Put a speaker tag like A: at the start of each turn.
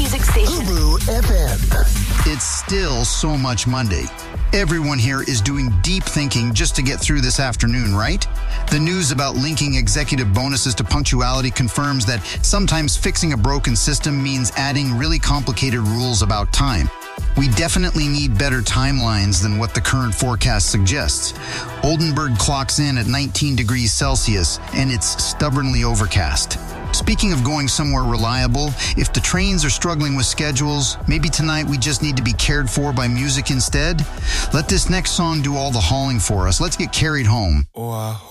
A: music station.
B: Fubu FM.
C: It's still so much Monday. Everyone here is doing deep thinking just to get through this afternoon, right? The news about linking executive bonuses to punctuality confirms that sometimes fixing a broken system means adding really complicated rules about time. We definitely need better timelines than what the current forecast suggests. Oldenburg clocks in at 19 degrees Celsius, and it's stubbornly overcast. Speaking of going somewhere reliable, if the trains are struggling with schedules, maybe tonight we just need to be cared for by music instead? Let this next song do all the hauling for us. Let's get carried home.